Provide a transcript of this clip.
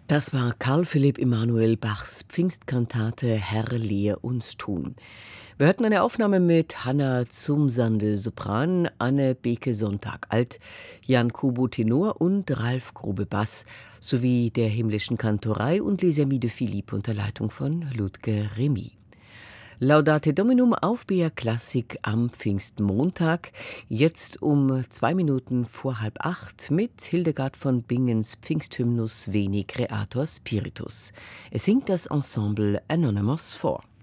Das war Karl Philipp Emanuel Bachs Pfingstkantate Herr, lehr uns tun. Wir hörten eine Aufnahme mit Hanna Zumsandel Sopran, Anne Beke Sonntag Alt, Jan Kubo Tenor und Ralf Grube Bass sowie der himmlischen Kantorei und Les Amis de Philippe unter Leitung von Ludger Remy. Laudate Dominum auf BR Klassik am Pfingstmontag, jetzt um 2 Minuten vor 7:30 mit Hildegard von Bingens Pfingsthymnus Veni Creator Spiritus. Es singt das Ensemble Anonymous vor.